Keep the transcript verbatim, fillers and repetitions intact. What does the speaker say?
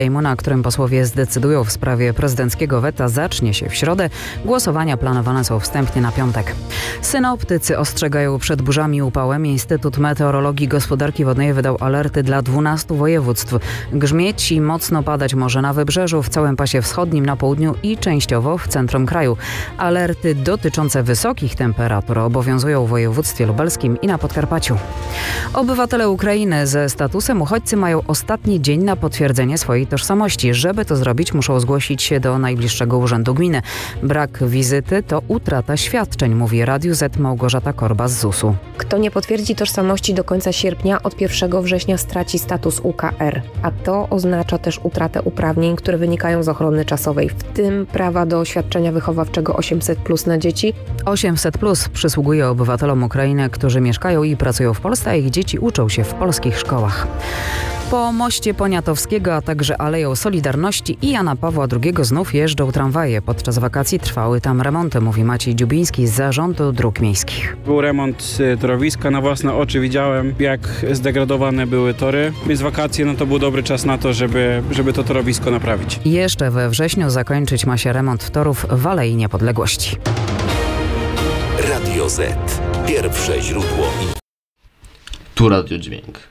Sejmu, na którym posłowie zdecydują w sprawie prezydenckiego weta, zacznie się w środę. Głosowania planowane są wstępnie na piątek. Synoptycy ostrzegają przed burzami i upałem. Instytut Meteorologii i Gospodarki Wodnej wydał alerty dla dwunastu województw. Grzmieć i mocno padać może na wybrzeżu, w całym pasie wschodnim, na południu i częściowo w centrum kraju. Alerty dotyczące wysokich temperatur obowiązują w województwie lubelskim i na Podkarpaciu. Obywatele Ukrainy ze statusem uchodźcy mają ostatni dzień na potwierdzenie swojej tożsamości. Żeby to zrobić, muszą zgłosić się do najbliższego urzędu gminy. Brak wizyty to utrata świadczeń, mówi Radiu Z Małgorzata Korba z zusu. Kto nie potwierdzi tożsamości do końca sierpnia, od pierwszego września straci status U K R, a to oznacza też utratę uprawnień, które wynikają z ochrony czasowej, w tym prawa do świadczenia wychowawczego osiemset plus na dzieci. osiemset plus przysługuje obywatelom Ukrainy, którzy mieszkają i pracują w Polsce, a ich dzieci uczą się w polskich szkołach. Po moście Poniatowskiego, a także Aleją Solidarności i Jana Pawła drugiego znów jeżdżą tramwaje. Podczas wakacji trwały tam remonty, mówi Maciej Dziubiński z Zarządu Dróg Miejskich. Był remont torowiska, na własne oczy widziałem, jak zdegradowane były tory. Więc wakacje no to był dobry czas na to, żeby, żeby to torowisko naprawić. Jeszcze we wrześniu zakończyć ma się remont torów w Alei Niepodległości. Radio Z. Pierwsze źródło. Tu Radio Dźwięk.